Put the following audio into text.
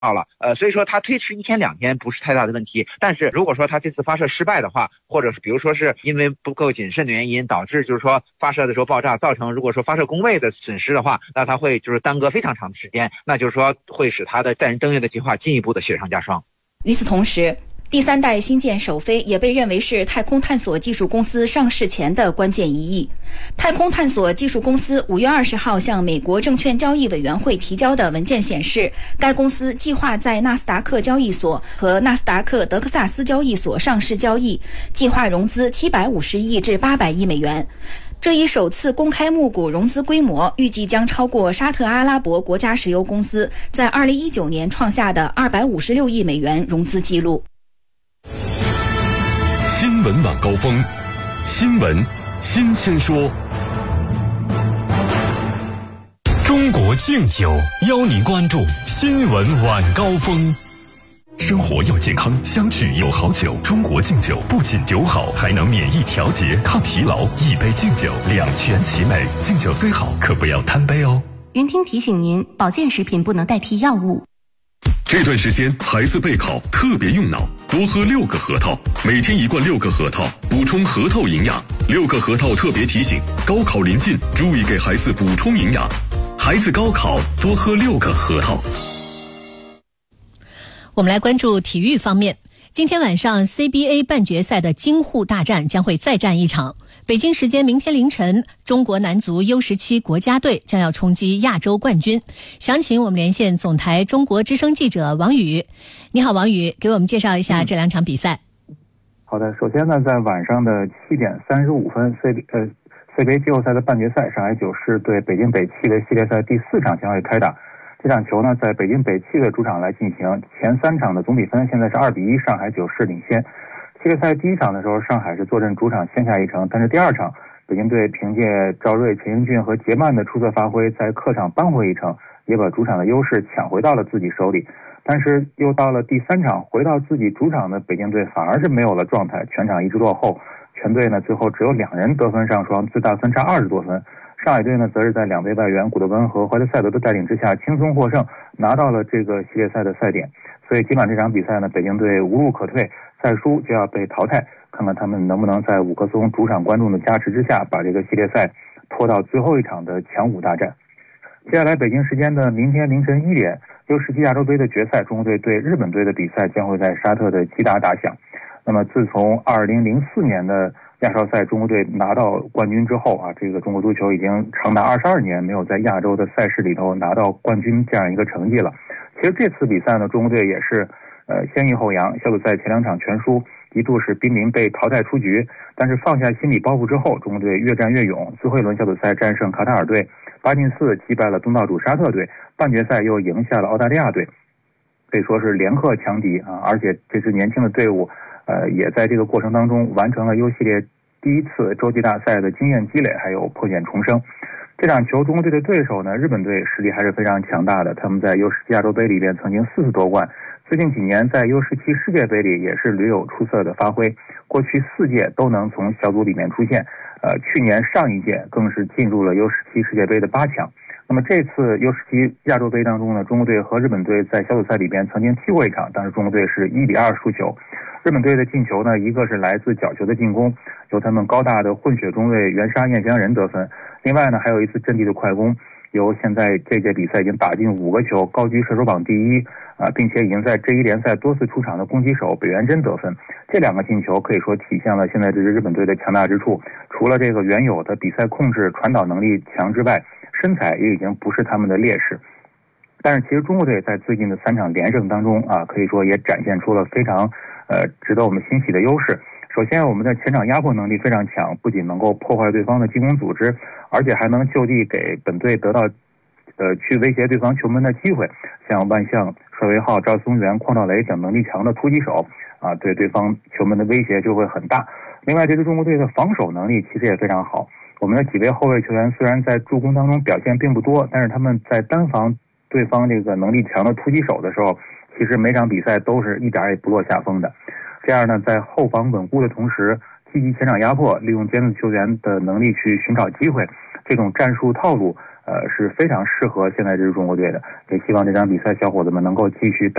了，所以说他推迟1天2天不是太大的问题。但是如果说他这次发射失败的话，或者是比如说是因为不够谨慎的原因导致就是说发射的时候爆炸，造成如果说发射工位的损失的话，那他会就是耽搁非常长的时间，那就是说会使他的载人登月的计划进一步的雪上加霜。 与此同时，第3代星舰首飞也被认为是太空探索技术公司上市前的关键一役。太空探索技术公司5月20号向美国证券交易委员会提交的文件显示，该公司计划在纳斯达克交易所和纳斯达克德克萨斯交易所上市交易，计划融资750亿至800亿美元。这一首次公开募股融资规模预计将超过沙特阿拉伯国家石油公司在2019年创下的256亿美元融资记录。 新闻晚高峰，新闻新鲜说。中国敬酒邀您关注新闻晚高峰。生活要健康，相聚有好酒。中国敬酒不仅酒好，还能免疫调节、抗疲劳。一杯敬酒，两全其美。敬酒虽好，可不要贪杯哦。 云听提醒您，保健食品不能代替药物。 这段时间孩子备考特别用脑，多喝6个核桃，每天1罐6个核桃，补充核桃营养。6个核桃特别提醒，高考临近，注意给孩子补充营养。孩子高考多喝6个核桃。 我们来关注体育方面。今天晚上 CBA 半决赛的京沪大战将会再战一场。北京时间明天凌晨，中国男足 U17 国家队将要冲击亚洲冠军。详情我们连线总台中国之声记者王宇。你好，王宇，给我们介绍一下这2场比赛。 好的，首先呢，在晚上的7点35分 CBA 季后赛的半决赛，上海九世对北京北汽的系列赛第4场将会开打。这场球呢，在北京北汽的主场来进行，前3场的总比分现在是2-1，上海九世领先。系列赛第1场的时候，上海是坐镇主场先下一城，但是第2场，北京队凭借赵睿、陈英俊和杰曼的出色发挥，在客场扳回一城，也把主场的优势抢回到了自己手里。但是又到了第3场，回到自己主场的北京队反而是没有了状态，全场一直落后，全队呢最后只有2人得分上双，最大分差20多分。上海队呢，则是在2位外援古德温和怀特塞德的带领之下轻松获胜，拿到了这个系列赛的赛点。所以今晚这场比赛呢，北京队无路可退，再输就要被淘汰。看看他们能不能在伍克松主场观众的加持之下，把这个系列赛拖到最后一场的强5大战。接下来北京时间的明天凌晨1点，U17亚洲杯的决赛，中国队对日本队的比赛将会在沙特的吉达打响。那么自从2004年的亚少赛中国队拿到冠军之后啊，这个中国足球已经长达22年没有在亚洲的赛事里头拿到冠军这样一个成绩了。其实这次比赛呢，中国队也是先抑后扬，小组赛前2场全输，一度是濒临被淘汰出局。但是放下心理包袱之后，中国队越战越勇，最后一轮小组赛战胜卡塔尔队，8-4击败了东道主沙特队，半决赛又赢下了澳大利亚队，可以说是连克强敌啊！而且这支年轻的队伍也在这个过程当中完成了 U 系列第1次洲际大赛的经验积累，还有破茧重生。这场球中国队的对手呢，日本队实力还是非常强大的，他们在 U17 亚洲杯里边曾经4次夺冠，最近几年在 U17 世界杯里也是屡有出色的发挥，过去4届都能从小组里面出现，去年上一届更是进入了 U17 世界杯的8强。那么这次 U17 亚洲杯当中呢，中国队和日本队在小组赛里边曾经踢过一场，但是中国队是1-2输球。日本队的进球呢，一个是来自角球的进攻，由他们高大的混血中卫袁沙彦江人得分，另外呢还有一次阵地的快攻，由现在这届比赛已经打进5个球，高居射手榜第1并且已经在J1联赛多次出场的攻击手北原真得分。这2个进球可以说体现了现在这支日本队的强大之处，除了这个原有的比赛控制传导能力强之外，身材也已经不是他们的劣势。但是其实中国队在最近的3场连胜当中可以说也展现出了非常值得我们欣喜的优势。首先我们的前场压迫能力非常强，不仅能够破坏对方的进攻组织，而且还能就地给本队得到去威胁对方球门的机会，像万象、帅维浩、赵松元、邝兆雷等能力强的突击手对对方球门的威胁就会很大。另外这支中国队的防守能力其实也非常好，我们的几位后卫球员虽然在助攻当中表现并不多，但是他们在单防对方这个能力强的突击手的时候，其实每场比赛都是一点也不落下风的。这样呢，在后防稳固的同时，积极前场压迫，利用尖子球员的能力去寻找机会，这种战术套路是非常适合现在这支中国队的。也希望这场比赛小伙子们能够继续